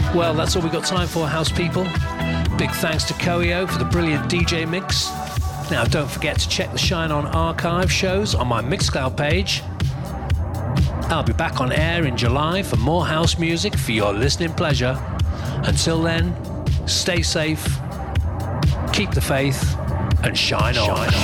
Well, that's all we've got time for, house people. Big thanks to Koyo for the brilliant DJ mix. Now, don't forget to check the Shine On archive shows on my Mixcloud page. I'll be back on air in July for more house music for your listening pleasure. Until then, stay safe, keep the faith, and shine on.